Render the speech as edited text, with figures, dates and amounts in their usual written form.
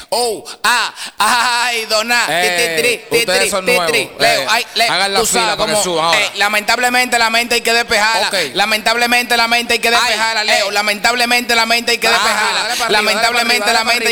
Ay, dona. Ustedes son nuevos. Hagan la fila para que suban ahora. Lamentablemente la mente hay que despejarla. Okay. Lamentablemente la mente hay que despejarla, Leo. Lamentablemente la mente hay que despejarla. Lamentablemente la mente